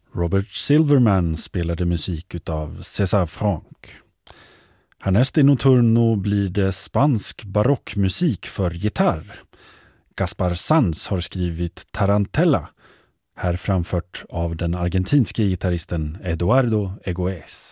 Robert Silverman spelade musik utav César Franck. Härnäst i Notturno blir det spansk barockmusik för gitarr. Gaspar Sanz har skrivit Tarantella, här framfört av den argentinske gitarristen Eduardo Egoes.